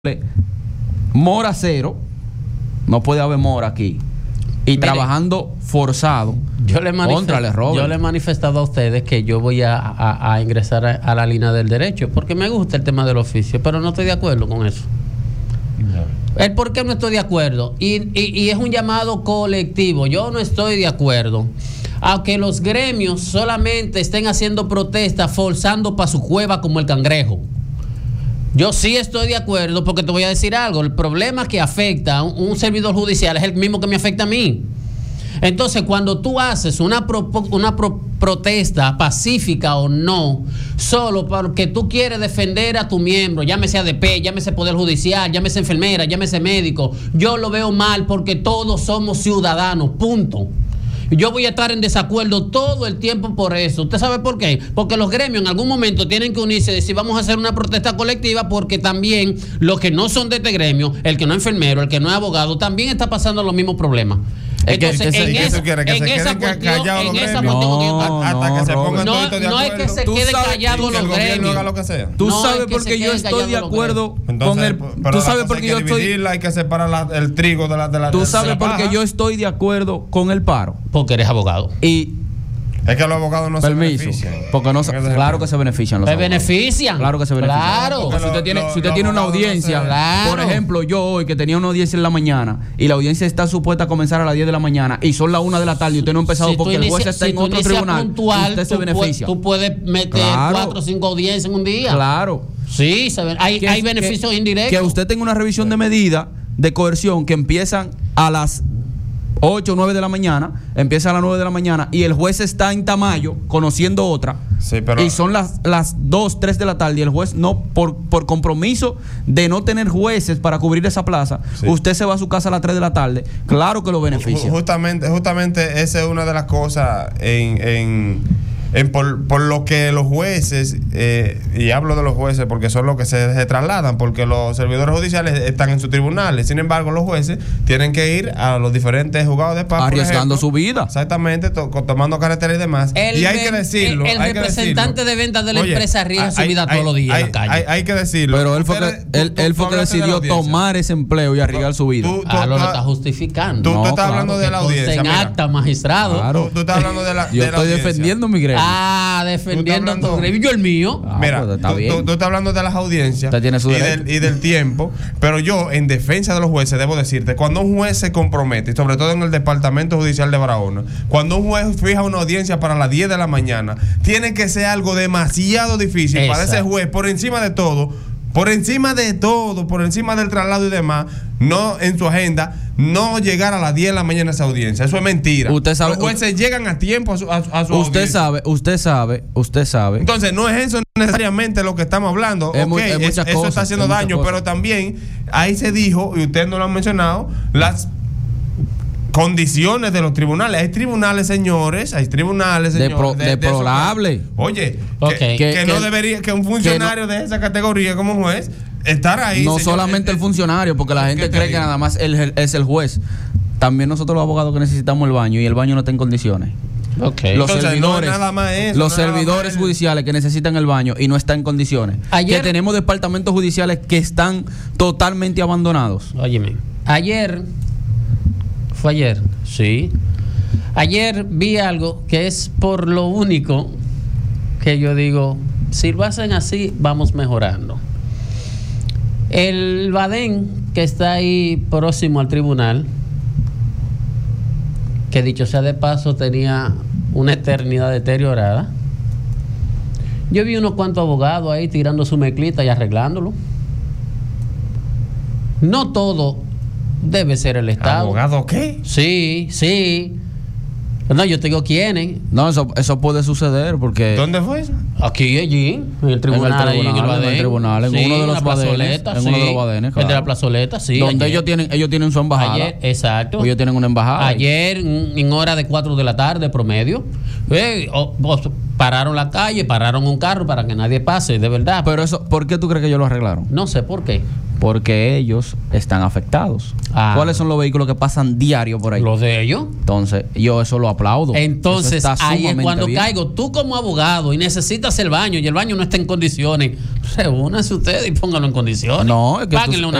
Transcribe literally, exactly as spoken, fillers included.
mora cero, no puede haber mora aquí. Y Mire, trabajando forzado yo le, contra el error. Yo le he manifestado a ustedes que yo voy a, a, a ingresar a, a la línea del derecho, porque me gusta el tema del oficio, pero no estoy de acuerdo con eso. No. El por qué no estoy de acuerdo. Y, y, y es un llamado colectivo. Yo no estoy de acuerdo a que los gremios solamente estén haciendo protestas, forzando para su cueva como el cangrejo. Yo sí estoy de acuerdo, porque te voy a decir algo. El problema que afecta a un, un servidor judicial es el mismo que me afecta a mí. Entonces, cuando tú haces una, pro, una pro, protesta pacífica o no, solo porque tú quieres defender a tu miembro, llámese A D P, llámese Poder Judicial, llámese enfermera, llámese médico, yo lo veo mal, porque todos somos ciudadanos, punto. Yo voy a estar en desacuerdo todo el tiempo por eso. ¿Usted sabe por qué? Porque los gremios en algún momento tienen que unirse y decir vamos a hacer una protesta colectiva, porque también los que no son de este gremio, el que no es enfermero, el que no es abogado, también está pasando los mismos problemas. Entonces, en esa cuestión, en esa cuestión, hasta que se pongan todos de acuerdo. No es que se queden callados los gremios. Tú sabes por qué yo estoy de acuerdo con el. Tú sabes por qué yo estoy. Hay que separar el trigo de la de la. Tú sabes por qué yo estoy de acuerdo con el paro. Porque eres abogado. Y es que los abogados no permiso, se benefician. Porque no, claro que se benefician los se abogados. benefician. Claro que se benefician. Claro. Porque si usted tiene, lo, si usted tiene una audiencia, no claro. Por ejemplo, yo hoy que tenía una audiencia en la mañana y la audiencia está supuesta a comenzar a las diez de la mañana y son las una de la tarde y usted no ha empezado si porque inicia, el juez está si en otro tribunal, puntual, usted se tú beneficia. Tú puedes meter claro. cuatro o cinco audiencias en un día. Claro. Sí, se ven, hay, que, hay beneficios que, indirectos. Que usted tenga una revisión de medida de coerción que empiezan a las ocho o nueve de la mañana, empieza a las nueve de la mañana y el juez está en Tamayo conociendo otra. Sí, pero, y son las las dos, tres de la tarde y el juez no, por, por compromiso de no tener jueces para cubrir esa plaza, sí. Usted se va a su casa a las tres de la tarde, claro que lo beneficia. Justamente, justamente esa es una de las cosas en, en En por, por lo que los jueces, eh, y hablo de los jueces porque son los que se, se trasladan, porque los servidores judiciales están en sus tribunales, sin embargo los jueces tienen que ir a los diferentes juzgados de paz, arriesgando ejemplo, su vida, exactamente, to, tomando carretera y demás, el y hay que decirlo, el, el hay representante que decirlo. de ventas de la Oye, empresa arriesga hay, su vida hay, todos los días hay, en la calle, hay, hay que decirlo, pero él fue que, tú, él, tú, él fue que decidió tomar ese empleo y arriesgar su vida. Tú, tú, ah, lo, lo está justificando. Tú, no, tú estás claro, hablando de la audiencia, en acta, magistrado. Claro. Tú, tú estás hablando de la yo de estoy la defendiendo mi gremio. Ah, defendiendo hablando, tu gremio, yo el mío. Ah, mira, pues está tú, bien. tú, tú estás hablando de las audiencias tiene su y, del, y del tiempo, pero yo en defensa de los jueces debo decirte, cuando un juez se compromete, y sobre todo en el Departamento Judicial de Barahona, cuando un juez fija una audiencia para las diez de la mañana, tiene que ser algo demasiado difícil. Exacto. Para ese juez, por encima de todo, por encima de todo, por encima del traslado y demás, no en su agenda, no llegar a las diez de la mañana a esa audiencia. Eso es mentira. Usted sabe, los jueces usted, llegan a tiempo a su, a, a su usted audiencia. sabe, usted sabe, usted sabe. Entonces, no es eso necesariamente lo que estamos hablando. Es okay, muy, es es, eso cosas, está haciendo es daño, pero también ahí se dijo, y ustedes no lo han mencionado, las condiciones de los tribunales. Hay tribunales, señores, hay tribunales, señores, de pro, de, deplorable. De Oye, okay. que, que, que, que no que, debería, que un funcionario que no, de esa categoría como juez estar ahí. No señor, solamente el, el funcionario, porque la gente cree que nada más él es el juez. También nosotros los abogados que necesitamos el baño y el baño no está en condiciones. Okay. Los Entonces, servidores, no es nada más eso, los no es servidores judiciales que necesitan el baño y no están en condiciones. Ayer, que tenemos departamentos judiciales que están totalmente abandonados. Óyeme, ayer, fue ayer, sí. Ayer vi algo que es por lo único que yo digo, si lo hacen así, vamos mejorando. El Badén, que está ahí próximo al tribunal, que dicho sea de paso tenía una eternidad deteriorada. Yo vi unos cuantos abogados ahí tirando su mezclita y arreglándolo. No todo debe ser el Estado. ¿Abogado qué? Sí, sí. No, yo te digo quiénes. No, eso, eso puede suceder porque... ¿Dónde fue eso? Aquí, allí, en el tribunal, en el tribunal, ahí, en el Badén. en el tribunal, en sí, uno de los badenes, en sí, uno de los badenes, claro. El de la plazoleta, sí. Donde ayer. ellos tienen ellos tienen su embajada. Ayer, exacto. Ellos tienen una embajada. Ayer, en, en hora de cuatro de la tarde, promedio, eh, oh, oh, pararon la calle, pararon un carro para que nadie pase, de verdad. Pero eso, ¿por qué tú crees que ellos lo arreglaron? No sé por qué. Porque ellos están afectados. Ah. ¿Cuáles son los vehículos que pasan diario por ahí? Los de ellos. Entonces, yo eso lo aplaudo. Entonces, ahí es cuando bien. caigo, tú como abogado y necesitas hacer el baño y el baño no está en condiciones, reúnanse ustedes y pónganlo en condiciones. No, es que Páguenle tú, una